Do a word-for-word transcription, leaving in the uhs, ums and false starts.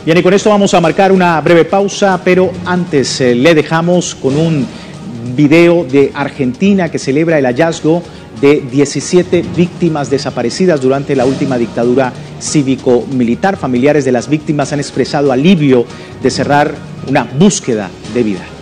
Bien, y con esto vamos a marcar una breve pausa, pero antes eh, le dejamos con un video de Argentina que celebra el hallazgo de diecisiete víctimas desaparecidas durante la última dictadura cívico-militar. Familiares de las víctimas han expresado alivio de cerrar una búsqueda de vida.